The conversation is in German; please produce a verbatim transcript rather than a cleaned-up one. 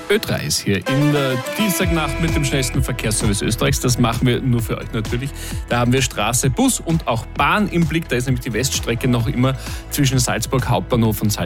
Ö drei ist hier in der Dienstagnacht mit dem schnellsten Verkehrsservice Österreichs. Das machen wir nur für euch natürlich. Da haben wir Straße, Bus und auch Bahn im Blick. Da ist nämlich die Weststrecke noch immer zwischen Salzburg Hauptbahnhof und Salzburg